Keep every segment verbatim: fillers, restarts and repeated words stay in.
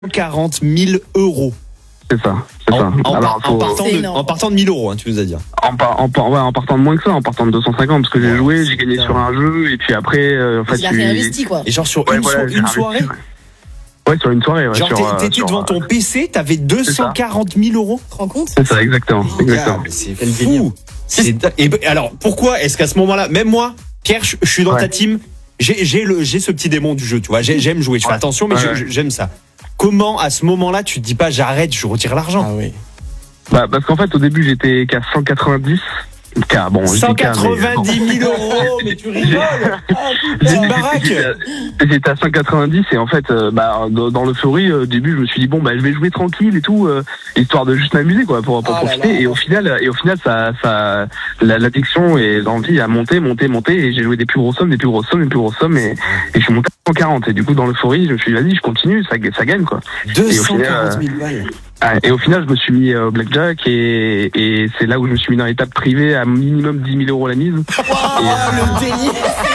quarante mille euros. C'est ça, c'est en, ça. En, Alors, en, faut... partant de, en partant de mille euros, hein, tu nous as dit. En, par, en, par, ouais, en partant de moins que ça, en partant de deux cent cinquante, parce que j'ai joué, j'ai gagné sur un jeu, et puis après, euh, en fait, il a tu... réinvesti, quoi. Et genre sur ouais, une, voilà, so- une soirée. Ouais, sur une soirée. Ouais, genre sur, t'étais euh, sur, devant ton P C, t'avais deux cent quarante mille euros. Tu te rends compte? C'est ça, exactement. exactement. Ah, c'est fou. C'est da- et ben, alors pourquoi est-ce qu'à ce moment-là, même moi, Pierre, je, je suis dans ouais. ta team, j'ai, j'ai, le, j'ai ce petit démon du jeu, tu vois, j'ai, j'aime jouer, je fais ouais. attention, mais ouais. je, j'aime ça. Comment à ce moment-là tu te dis pas j'arrête, je retire l'argent? Ah oui. Bah, parce qu'en fait, au début, j'étais qu'à cent quatre-vingt-dix. Car, bon, cent quatre-vingt-dix mille euros, mais tu rigoles. C'est une baraque. J'étais à cent quatre-vingt-dix et en fait, euh, bah, dans l'euphorie, au début, je me suis dit bon, bah, je vais jouer tranquille et tout, euh, histoire de juste m'amuser, quoi, pour, pour Oh là profiter. là. Et au final, et au final, ça, ça, la- l'addiction et l'envie a monté, monté, monté. Et j'ai joué des plus grosses sommes, des plus grosses sommes, des plus grosses sommes, et, et je suis monté à cent quarante. Et du coup, dans l'euphorie, je me suis dit vas-y, je continue, ça, ça gagne, quoi. deux cent quarante mille balles. Ah, et au final, je me suis mis au blackjack et, et c'est là où je me suis mis dans les tables privées à minimum dix mille euros la mise. Oh, le délire.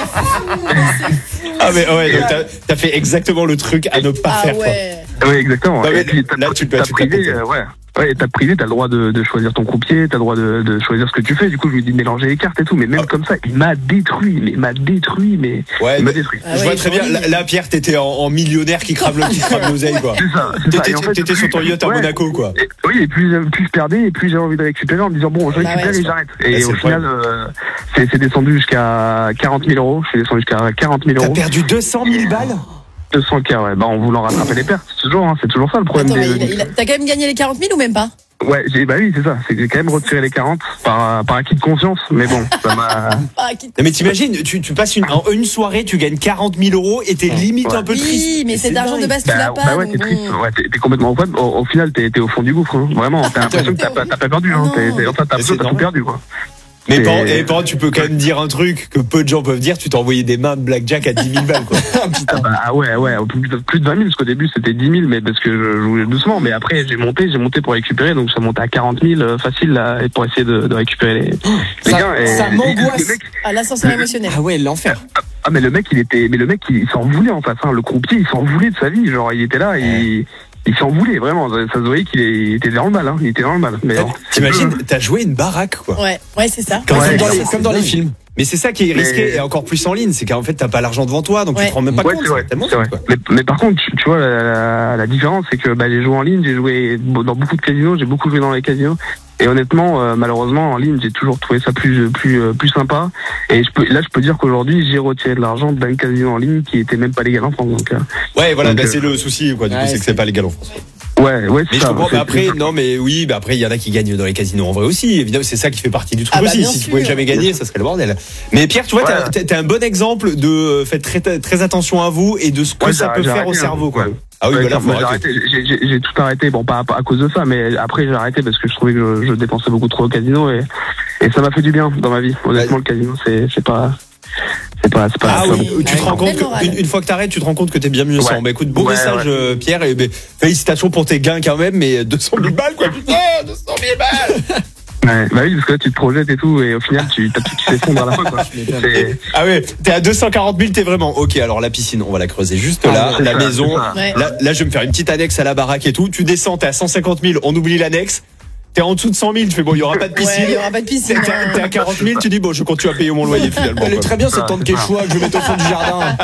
Ah mais ouais, donc t'as, t'as fait exactement le truc à ne pas Ah faire. ouais. Oui, exactement. Non, mais et puis, tables- là, tu peux- tables tu peux privées, taper. euh, ouais. Ouais, étape privée, t'as le droit de, de choisir ton croupier, t'as le droit de, de choisir ce que tu fais. Du coup, je lui dis de mélanger les cartes et tout. Mais même Ah. comme ça, il m'a détruit. Mais il m'a détruit. Mais Ouais, il m'a mais- détruit. Ah je ouais, vois très bien. joli. Là, là, Pierre, t'étais en, en millionnaire qui crame le- qui crame l'oseille, quoi. C'est ça. c'est ça. T'étais, Et en fait, t'étais plus- sur ton yacht à ouais. Monaco, quoi. Et- oui, et plus, plus je perdais, et plus j'avais envie de récupérer en me disant bon, je Bah récupère ouais, et c'est j'arrête. Bah, Et c'est au le final, euh, c'est, c'est descendu jusqu'à quarante mille euros. Je suis descendu jusqu'à quarante mille T'as euros. perdu deux cent mille balles. deux cent K, ouais. Bah, en voulant rattraper les pertes. C'est toujours, hein, c'est toujours ça le problème. Attends, mais des... il a- il a- t'as quand même gagné les quarante mille ou même pas? Ouais, j'ai, bah oui, c'est ça. C'est que j'ai quand même retiré les quarante par, par acquis de conscience. Mais bon, ça m'a. Ah, qui- Non, mais t'imagines, tu, tu passes une, en une soirée, tu gagnes quarante mille euros et t'es limite Ouais. un peu triste. Oui, mais C'est cet argent de dingue. base, tu Bah, l'as pas. bah ouais, donc t'es triste. bon. Ouais, t'es, t'es complètement au, au, au final, t'es, t'es au fond du gouffre. Hein. Vraiment, t'as l'impression que t'as pas, t'as pas perdu. Hein. Non. T'es, t'es, enfin, t'as, Mais t'as c'est tout normal. perdu, quoi. Mais Et- par, et par contre, tu peux quand même dire un truc que peu de gens peuvent dire, tu t'es envoyé des mains de blackjack à dix mille balles, quoi. Ah bah ah ouais, ouais, plus de, plus de vingt mille, parce qu'au début c'était dix mille, mais parce que je jouais doucement, mais après j'ai monté, j'ai monté pour récupérer, donc ça montait à quarante mille euh, facile là, et pour essayer de, de récupérer les, les Ça- gains. Et, ça et- et m'angoisse. le mec- Ah, l'ascenseur émotionnel. Ah ouais, l'enfer. ah mais le mec il était, mais le mec il, il s'en voulait en face, hein, le croupier il s'en voulait de sa vie, genre il était là, il, il s'en voulait vraiment, ça, ça se voyait qu'il est- il était dans le mal, hein, il était dans le mal. Mais bon, T'imagines, t'as joué une baraque, quoi. Ouais, ouais, c'est ça. Comme, Ouais, dans, les, c'est comme dans les dingue. films. Mais c'est ça qui est risqué, Mais- et encore plus en ligne, c'est qu'en fait t'as pas l'argent devant toi, donc tu Ouais. te rends même pas ouais, compte. c'est vrai, tellement c'est vrai. quoi. Mais, mais par contre, tu, tu vois, la, la, la différence, c'est que bah, j'ai joué en ligne, j'ai joué dans beaucoup de casinos, j'ai beaucoup joué dans les casinos. Et honnêtement, euh, malheureusement, en ligne, j'ai toujours trouvé ça plus plus euh, plus sympa. Et je peux, là, je peux dire qu'aujourd'hui, j'ai retiré de l'argent d'un casino en ligne qui était même pas légal en France. Donc, euh, Ouais, voilà, Donc, bah, euh, c'est le souci, quoi. Du coup, ouais, c'est que c'est- c'est pas légal en France. ouais, ouais, c'est Mais je ça. comprends, C'est- mais après, non, mais oui, bah après, il y en a qui gagnent dans les casinos en vrai aussi. Évidemment, c'est ça qui fait partie du truc Ah bah, aussi. bien Si tu sûr. pouvais jamais gagner, ça serait le bordel. Mais Pierre, tu vois, t'as, Ouais. t'as- t'as un bon exemple de euh, faites très, très attention à vous et de ce que Ouais, ça j'ai- peut j'ai faire arrêté, au cerveau, hein. quoi. Ouais. Ah oui, Ouais, voilà, ça, faut moi, j'ai, arrêter. arrêté, j'ai, j'ai, j'ai tout arrêté, bon, pas, pas à cause de ça, mais après, j'ai arrêté parce que je trouvais que je, je dépensais beaucoup trop au casino et, et ça m'a fait du bien dans ma vie. Honnêtement, le casino, c'est, c'est pas, c'est pas, c'est pas, Ah c'est oui, pas bon. tu te Ouais, rends compte belle morale. qu'une une fois que t'arrêtes, tu te rends compte que t'es bien mieux Ouais. sans. Bah écoute, beau Ouais, message, ouais. euh, Pierre, et ben, félicitations pour tes gains quand même, mais deux cent mille balles, quoi, putain, deux cent mille balles! Ouais, bah oui, parce que là, tu te projettes et tout, et au final, tu, t'as tout qui s'effondre à la fois, quoi. C'est, Ah ouais, t'es à deux cent quarante mille, t'es vraiment. Ok, alors la piscine, on va la creuser juste Ah là, ouais, la c'est ça, maison. c'est ça. Ouais. Là, là, je vais me faire une petite annexe à la baraque et tout. Tu descends, t'es à cent cinquante mille, on oublie l'annexe. T'es en dessous de cent mille, tu fais bon, il y aura pas de Ouais, il piscine. y aura pas de piscine. T'es à- t'es à quarante mille, tu dis bon, je continue à payer mon loyer finalement. Elle est quoi. très bien cette Ah, tente c'est ça. Quechua que je vais mettre au fond du jardin.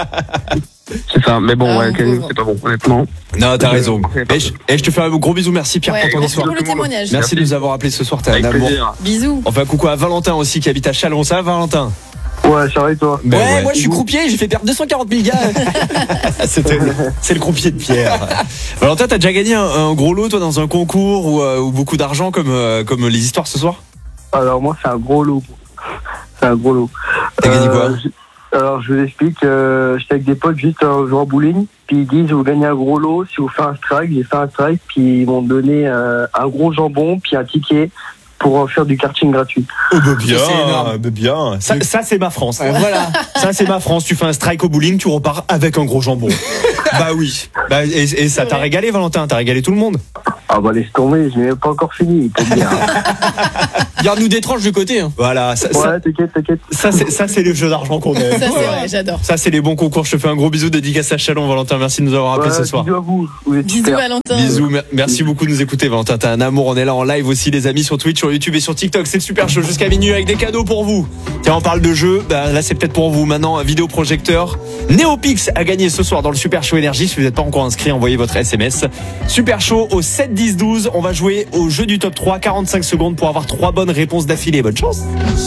c'est ça, mais bon, Ah, ouais, le mon casino, pauvre. c'est pas bon, honnêtement. Non, t'as raison. Ouais. Et je, et je te fais un gros bisou, merci Pierre Ouais, pour ton merci histoire. pour le témoignage. Merci de nous avoir appelé ce soir, t'es un Avec amour. plaisir. Bisous. Enfin, coucou à Valentin aussi qui habite à Chalon, ça va Valentin? Ouais, ça va et toi? Ben Ouais, moi je suis croupier, j'ai fait perdre deux cent quarante mille gars. C'était- C'est le croupier de Pierre. Valentin, t'as déjà gagné un, un gros lot toi dans un concours ou, euh, ou beaucoup d'argent comme, euh, comme les histoires ce soir? Alors moi c'est un gros lot. C'est un gros lot. T'as gagné quoi? je- Alors je vous explique, euh, j'étais avec des potes juste en jouant au bowling, puis ils disent vous gagnez un gros lot si vous faites un strike, j'ai fait un strike, puis ils m'ont donné euh, un gros jambon, puis un ticket pour en faire du karting gratuit. Oh bah bien, Ça, c'est énorme. bah bien. Ça, ça, c'est ma France. Ouais, voilà. Ça c'est ma France. Tu fais un strike au bowling, tu repars avec un gros jambon. Bah oui. Bah, et, et ça t'a régalé Valentin, t'as régalé tout le monde. Ah bah laisse tomber, je n'ai pas encore fini, il peut dire. Garde-nous des tranches de côté. Hein. Voilà, ça, ça, Ouais, t'inquiète, t'inquiète. ça, c'est, ça, c'est le jeu d'argent qu'on aime. Ça, c'est vrai, j'adore. Ça, c'est les bons concours. Je te fais un gros bisou, dédicace à Chalon, Valentin. Merci de nous avoir appelés Ouais, ce soir. Bisous à vous. Vous êtes Bisous, super. Valentin. Bisous, mer- merci beaucoup de nous écouter, Valentin. T'as un amour, on est là en live aussi, les amis, sur Twitch, sur YouTube et sur TikTok. C'est le Super Show jusqu'à minuit avec des cadeaux pour vous. Tiens, on parle de jeux. Bah, là, c'est peut-être pour vous. Maintenant, un vidéoprojecteur Neopix a gagné ce soir dans le Super Show Énergie. Si vous n'êtes pas encore inscrit, envoyez votre S M S. Super Show au sept dix douze. On va jouer au jeu du top trois. quarante-cinq secondes pour avoir trois bonnes réponses d'affilée. Bonne chance.